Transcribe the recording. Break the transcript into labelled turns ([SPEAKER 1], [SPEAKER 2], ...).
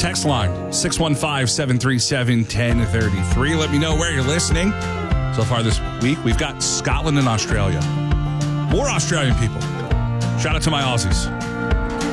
[SPEAKER 1] Text line 615-737-1033. Let me know where you're listening. So far this week, we've got Scotland and Australia. More Australian people. Shout out to my Aussies.